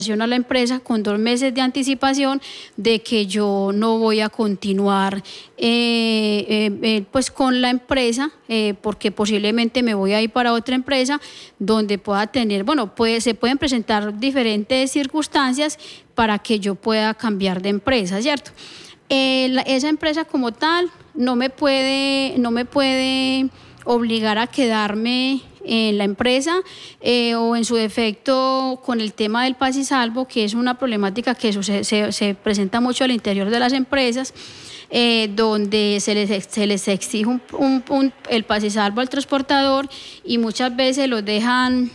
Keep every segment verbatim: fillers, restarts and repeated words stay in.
a la empresa con dos meses de anticipación de que yo no voy a continuar eh, eh, eh, pues con la empresa eh, porque posiblemente me voy a ir para otra empresa donde pueda tener, bueno, puede, se pueden presentar diferentes circunstancias para que yo pueda cambiar de empresa, ¿cierto? Eh, la, esa empresa como tal no me puede, no me puede obligar a quedarme en la empresa eh, o en su defecto con el tema del paz y salvo, que es una problemática que sucede, se, se presenta mucho al interior de las empresas, eh, donde se les, se les exige un, un, un, el paz y salvo al transportador y muchas veces los dejan,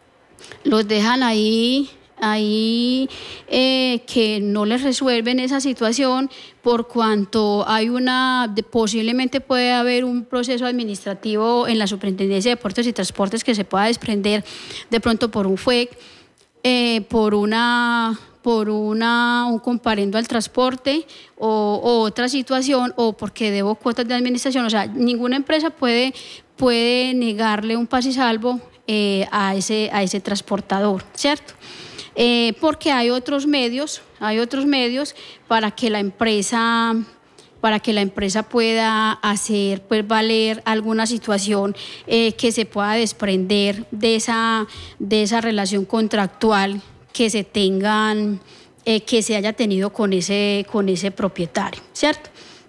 los dejan ahí ahí eh, que no les resuelven esa situación por cuanto hay una, de, posiblemente puede haber un proceso administrativo en la Superintendencia de Puertos y Transportes que se pueda desprender de pronto por un F U E C, eh, por una por una, un comparendo al transporte o, o otra situación o porque debo cuotas de administración. O sea, ninguna empresa puede, puede negarle un paz y salvo eh, a, ese, a ese transportador, ¿cierto? Eh, porque hay otros medios, hay otros medios para que la empresa, para que la empresa pueda hacer pues, valer alguna situación eh, que se pueda desprender de esa, de esa relación contractual que se tengan, eh, que se haya tenido con ese, con ese propietario, ¿cierto?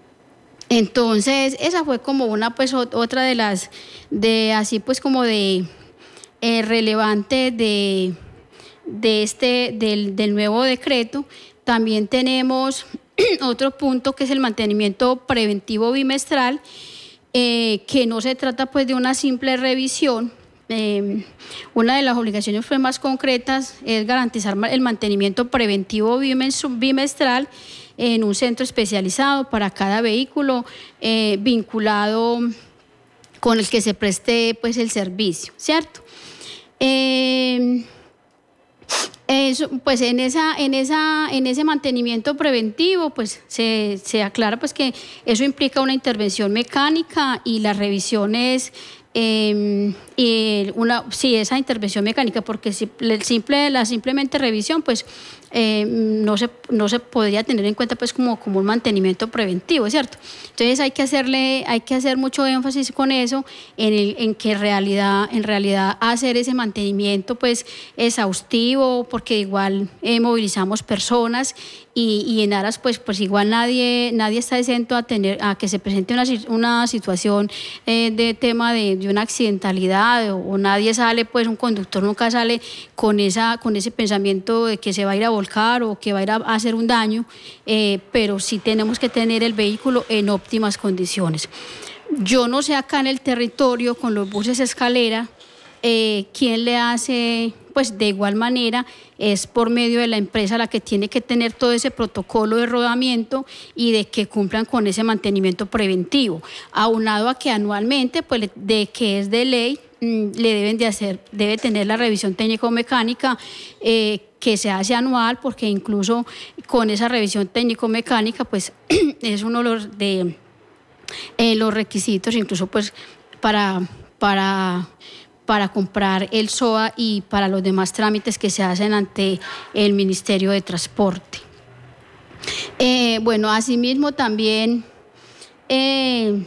Entonces, esa fue como una, pues, otra de las, de así pues como de eh, relevante de de este del, del nuevo decreto. También tenemos otro punto que es el mantenimiento preventivo bimestral, eh, que no se trata pues de una simple revisión. Eh, una de las obligaciones pues, más concretas es garantizar el mantenimiento preventivo bimestral en un centro especializado para cada vehículo eh, vinculado con el que se preste pues, el servicio, ¿cierto? Eh, Eso, pues en esa, en esa, en ese mantenimiento preventivo, pues se, se aclara pues que eso implica una intervención mecánica y las revisiones, eh, y una, sí, esa intervención mecánica, porque si, el simple, la simplemente revisión, pues eh, no se, no se podría tener en cuenta pues como, como un mantenimiento preventivo, ¿cierto? Entonces hay que hacerle, hay que hacer mucho énfasis con eso, en, el, en que en realidad, en realidad hacer ese mantenimiento pues exhaustivo, porque igual eh, movilizamos personas y, y en aras pues, pues igual nadie, nadie está exento a tener, a que se presente una, una situación eh, de tema de, de una accidentalidad o, o nadie sale, pues un conductor nunca sale con, esa, con ese pensamiento de que se va a ir a volcar o que va a ir a hacer un daño, eh, pero sí tenemos que tener el vehículo en óptimas condiciones. Yo no sé acá en el territorio con los buses escalera, eh, quién le hace, pues de igual manera es por medio de la empresa la que tiene que tener todo ese protocolo de rodamiento y de que cumplan con ese mantenimiento preventivo, aunado a que anualmente, pues de que es de ley, le deben de hacer, debe tener la revisión técnico-mecánica eh, que se hace anual, porque incluso con esa revisión técnico-mecánica, pues es uno de los, de, eh, los requisitos, incluso pues para, para, para comprar el S O A y para los demás trámites que se hacen ante el Ministerio de Transporte. Eh, bueno, asimismo también eh,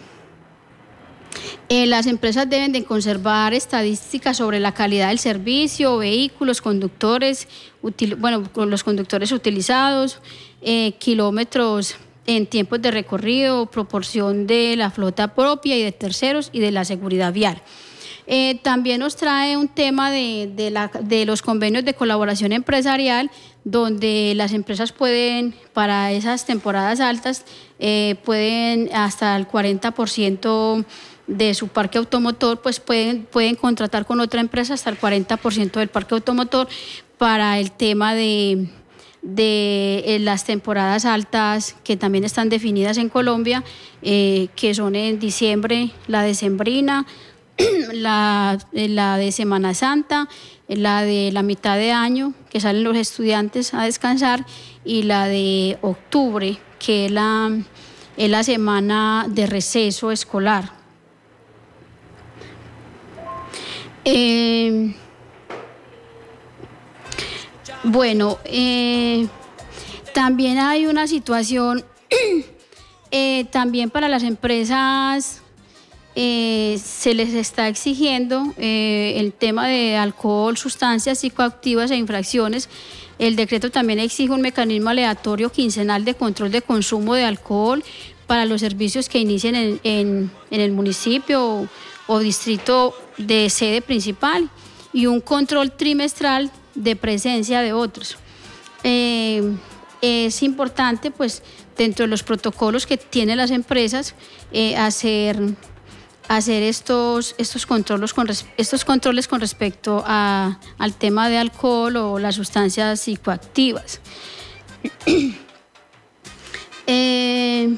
Eh, las empresas deben de conservar estadísticas sobre la calidad del servicio, vehículos, conductores, util, bueno, los conductores utilizados, eh, kilómetros en tiempos de recorrido, proporción de la flota propia y de terceros y de la seguridad vial. Eh, también nos trae un tema de, de, la, de los convenios de colaboración empresarial, donde las empresas pueden, para esas temporadas altas, eh, pueden hasta el cuarenta por ciento de su parque automotor, pues pueden, pueden contratar con otra empresa hasta el cuarenta por ciento del parque automotor para el tema de, de las temporadas altas que también están definidas en Colombia, eh, que son en diciembre, la decembrina, la, la de Semana Santa, la de la mitad de año, que salen los estudiantes a descansar, y la de octubre, que es la, es la semana de receso escolar. Eh, Bueno, eh, también hay una situación, eh, también para las empresas eh, se les está exigiendo eh, el tema de alcohol, sustancias psicoactivas e infracciones. El decreto también exige un mecanismo aleatorio quincenal de control de consumo de alcohol para los servicios que inicien en, en, en el municipio o, o distrito de sede principal y un control trimestral de presencia de otros. Eh, es importante, pues, dentro de los protocolos que tienen las empresas, eh, hacer, hacer estos, estos, controles con, estos controles con respecto a, al tema de alcohol o las sustancias psicoactivas. eh,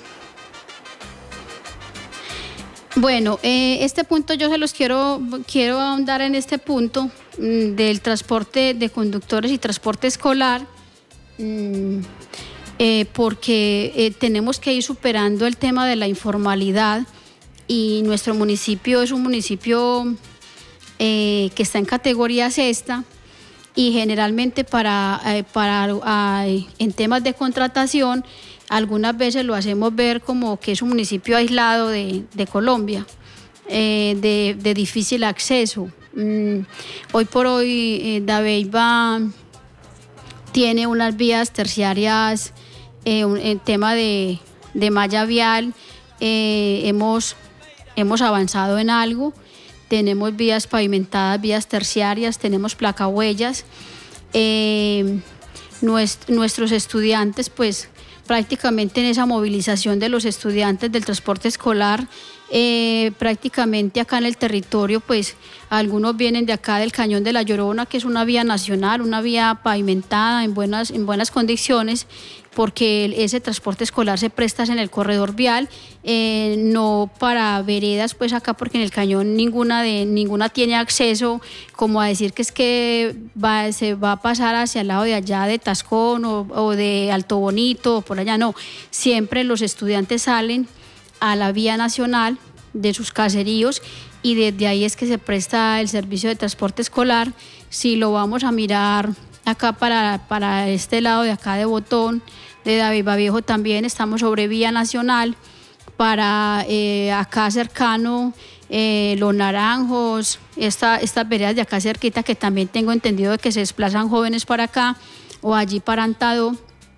Bueno, eh, este punto yo se los quiero, quiero ahondar en este punto mmm, del transporte de conductores y transporte escolar, mmm, eh, porque eh, tenemos que ir superando el tema de la informalidad y nuestro municipio es un municipio eh, que está en categoría sexta y generalmente para, eh, para eh, en temas de contratación algunas veces lo hacemos ver como que es un municipio aislado de, de Colombia, eh, de, de difícil acceso. Mm, hoy por hoy eh, Dabeiba tiene unas vías terciarias, eh, un, en tema de, de malla vial, eh, hemos, hemos avanzado en algo, tenemos vías pavimentadas, vías terciarias, tenemos placahuellas. Eh, nuest, nuestros estudiantes, pues, prácticamente en esa movilización de los estudiantes del transporte escolar, eh, prácticamente acá en el territorio, pues algunos vienen de acá del Cañón de la Llorona, que es una vía nacional, una vía pavimentada en buenas, en buenas condiciones, porque ese transporte escolar se presta en el corredor vial, eh, no para veredas, pues acá, porque en el Cañón ninguna, de, ninguna tiene acceso, como a decir que es que va, se va a pasar hacia el lado de allá de Tascón o, o de Alto Bonito, o por allá, no. Siempre los estudiantes salen a la vía nacional de sus caseríos y desde ahí es que se presta el servicio de transporte escolar. Si lo vamos a mirar acá para, para este lado de acá de Botón, de Dabeiba Viejo, también estamos sobre vía nacional. Para eh, acá cercano, eh, Los Naranjos, esta, estas veredas de acá cerquita, que también tengo entendido de que se desplazan jóvenes para acá, o allí para Antadó.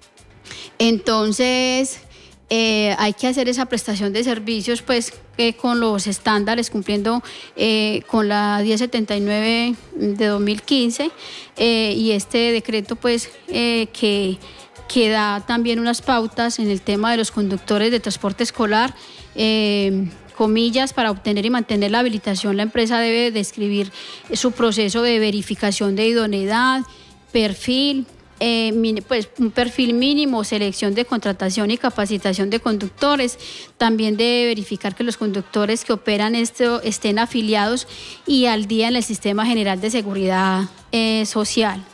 Entonces, eh, hay que hacer esa prestación de servicios, pues, eh, con los estándares, cumpliendo eh, con la diez setenta y nueve de dos mil quince, eh, y este decreto, pues, eh, que... que da también unas pautas en el tema de los conductores de transporte escolar. Eh, comillas, para obtener y mantener la habilitación, la empresa debe describir su proceso de verificación de idoneidad, perfil, eh, pues un perfil mínimo, selección de contratación y capacitación de conductores. También debe verificar que los conductores que operan esto estén afiliados y al día en el Sistema General de Seguridad eh, Social.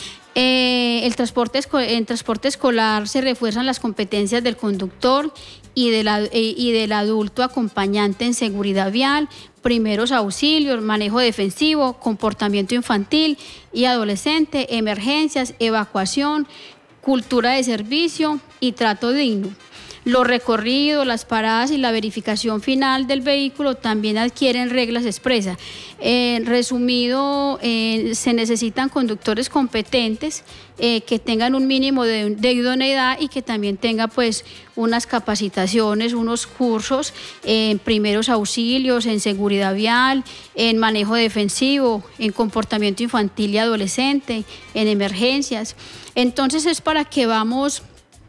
Eh, el transporte, en transporte escolar se refuerzan las competencias del conductor y, de la, eh, y del adulto acompañante en seguridad vial, primeros auxilios, manejo defensivo, comportamiento infantil y adolescente, emergencias, evacuación, cultura de servicio y trato digno. Los recorridos, las paradas y la verificación final del vehículo también adquieren reglas expresas. Eh, resumido, eh, se necesitan conductores competentes eh, que tengan un mínimo de, de idoneidad y que también tengan, pues, unas capacitaciones, unos cursos en primeros auxilios, en seguridad vial, en manejo defensivo, en comportamiento infantil y adolescente, en emergencias. Entonces es para que vamos...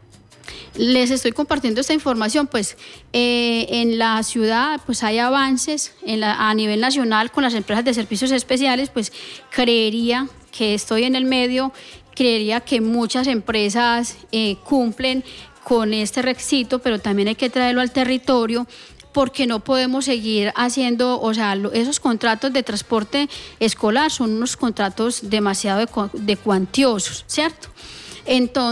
Les estoy compartiendo esta información, pues eh, en la ciudad pues hay avances en la, a nivel nacional con las empresas de servicios especiales, pues creería que estoy en el medio, creería que muchas empresas eh, cumplen con este requisito, pero también hay que traerlo al territorio, porque no podemos seguir haciendo, o sea, esos contratos de transporte escolar son unos contratos demasiado de, de cuantiosos, ¿cierto?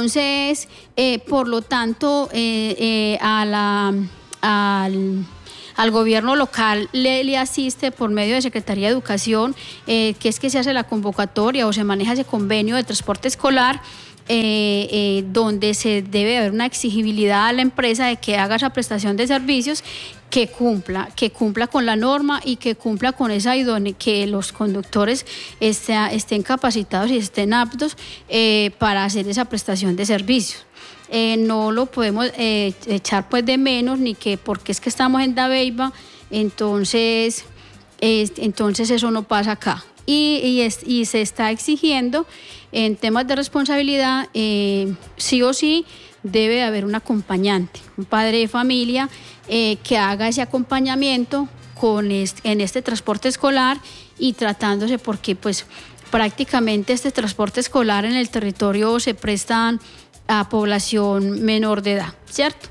Entonces, eh, por lo tanto, eh, eh, a la, al, al gobierno local le, le asiste por medio de Secretaría de Educación, eh, que es que se hace la convocatoria o se maneja ese convenio de transporte escolar, Eh, eh, donde se debe haber una exigibilidad a la empresa de que haga esa prestación de servicios, que cumpla, que cumpla con la norma y que cumpla con esa idoneidad, que los conductores esté, estén capacitados y estén aptos eh, para hacer esa prestación de servicios. Eh, no lo podemos eh, echar pues de menos, ni que porque es que estamos en Dabeiba, entonces, eh, entonces eso no pasa acá. Y, y, es, y se está exigiendo en temas de responsabilidad, eh, sí o sí debe haber un acompañante, un padre de familia eh, que haga ese acompañamiento con este, en este transporte escolar, y tratándose porque pues prácticamente este transporte escolar en el territorio se prestan a población menor de edad, ¿cierto?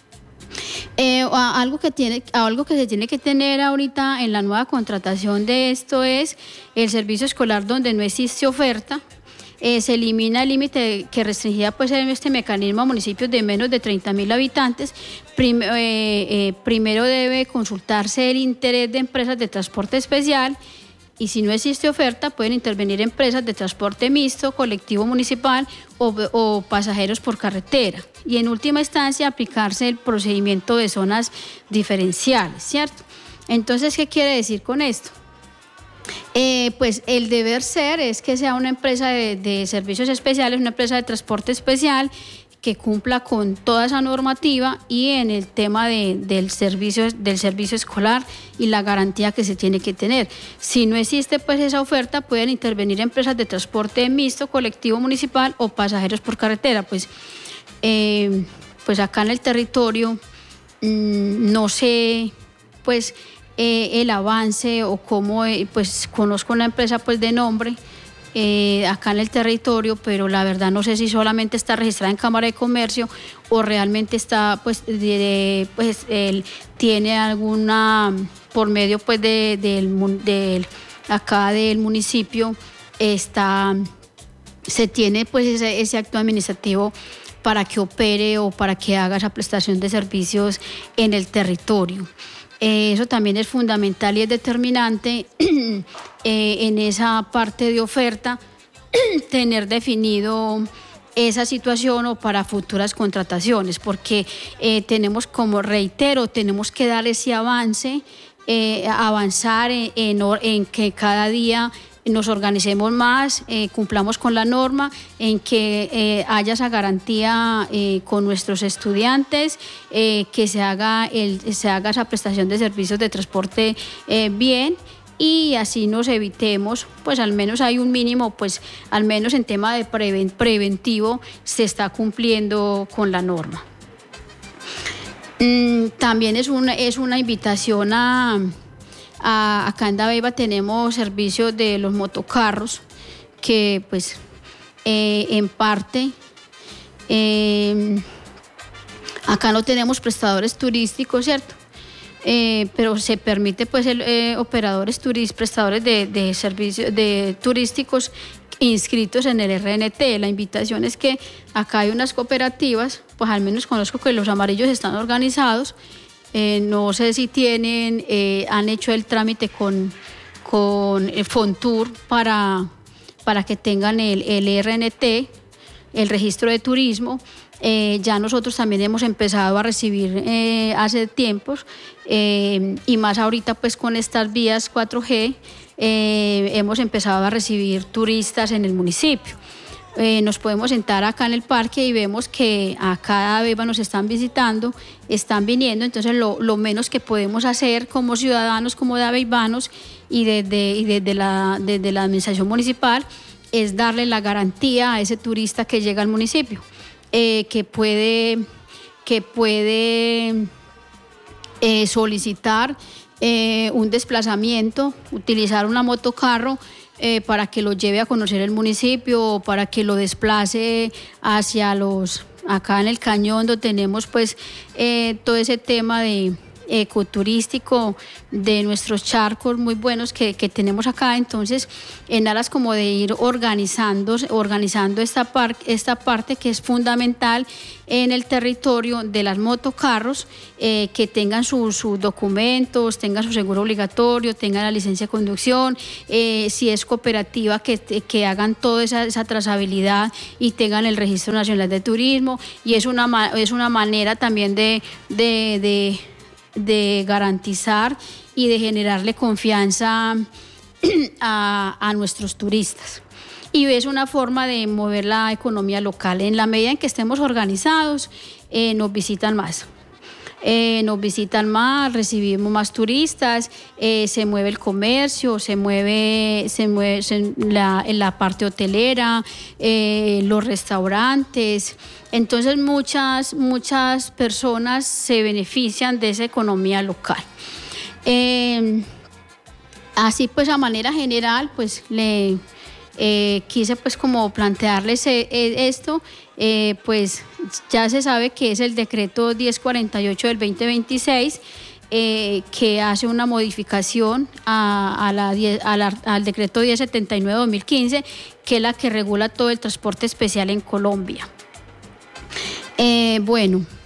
Eh, algo, que tiene, algo que se tiene que tener ahorita en la nueva contratación de esto es el servicio escolar donde no existe oferta. Eh, se elimina el límite que restringía pues este mecanismo a municipios de menos de treinta mil habitantes. Prim, eh, eh, primero debe consultarse el interés de empresas de transporte especial, y si no existe oferta pueden intervenir empresas de transporte mixto, colectivo municipal o, o pasajeros por carretera. Y en última instancia aplicarse el procedimiento de zonas diferenciales, ¿cierto? Entonces, ¿qué quiere decir con esto? Eh, pues el deber ser es que sea una empresa de, de servicios especiales, una empresa de transporte especial que cumpla con toda esa normativa, y en el tema de, del, servicio, del servicio escolar y la garantía que se tiene que tener. Si no existe pues esa oferta, pueden intervenir empresas de transporte mixto, colectivo municipal o pasajeros por carretera. Pues, eh, pues acá en el territorio mmm, no sé pues eh, el avance o cómo, eh, pues conozco una empresa pues de nombre Eh, acá en el territorio, pero la verdad no sé si solamente está registrada en Cámara de Comercio o realmente está, pues, de, de, pues él tiene alguna, por medio pues de, del, del, acá del municipio, está, se tiene pues ese, ese acto administrativo para que opere o para que haga esa prestación de servicios en el territorio. Eh, eso también es fundamental y es determinante eh, en esa parte de oferta tener definido esa situación o para futuras contrataciones, porque eh, tenemos, como reitero, tenemos que dar ese avance, eh, avanzar en, en, en que cada día nos organicemos más, eh, cumplamos con la norma, en que eh, haya esa garantía eh, con nuestros estudiantes, eh, que se haga, el, se haga esa prestación de servicios de transporte eh, bien, y así nos evitemos, pues al menos hay un mínimo, pues al menos en tema de preven, preventivo se está cumpliendo con la norma. Mm, también es una, es una invitación a... Acá en Dabeiba tenemos servicios de los motocarros que pues eh, en parte eh, acá no tenemos prestadores turísticos, ¿cierto? Eh, pero se permite pues el, eh, operadores turísticos, prestadores de, de servicios de turísticos inscritos en el R N T. La invitación es que acá hay unas cooperativas, pues al menos conozco que los amarillos están organizados. Eh, no sé si tienen, eh, han hecho el trámite con, con Fontur para, para que tengan el, el R N T, el registro de turismo. Eh, ya nosotros también hemos empezado a recibir eh, hace tiempos eh, y más ahorita pues con estas vías cuatro G eh, hemos empezado a recibir turistas en el municipio. Eh, nos podemos sentar acá en el parque y vemos que a cada vez nos están visitando, están viniendo, entonces lo, lo menos que podemos hacer como ciudadanos, como dabeibanos y desde, y desde, la, desde la administración municipal es darle la garantía a ese turista que llega al municipio, eh, que puede, que puede eh, solicitar eh, un desplazamiento, utilizar una motocarro, Eh, para que lo lleve a conocer el municipio o para que lo desplace hacia los, acá en el Cañón, donde tenemos pues eh, todo ese tema de, ecoturístico de nuestros charcos muy buenos que, que tenemos acá. Entonces, en aras como de ir organizando, organizando esta, par, esta parte que es fundamental en el territorio de las motocarros, eh, que tengan sus su documentos, tengan su seguro obligatorio, tengan la licencia de conducción, eh, si es cooperativa, que, que hagan toda esa, esa trazabilidad y tengan el Registro Nacional de Turismo. Y es una, es una manera también de, de, de, de garantizar y de generarle confianza a, a nuestros turistas. Y es una forma de mover la economía local. En la medida en que estemos organizados, eh, nos visitan más. Eh, nos visitan más, recibimos más turistas, eh, se mueve el comercio, se mueve, se mueve se, la, la parte hotelera, eh, los restaurantes. Entonces muchas, muchas personas se benefician de esa economía local. Eh, así pues, a manera general, pues le... Eh, quise pues como plantearles eh, esto, eh, pues ya se sabe que es el decreto diez cuarenta y ocho del veinte veintiséis, eh, que hace una modificación a, a la, a la, al decreto diez setenta y nueve del dos mil quince, que es la que regula todo el transporte especial en Colombia. Eh, bueno.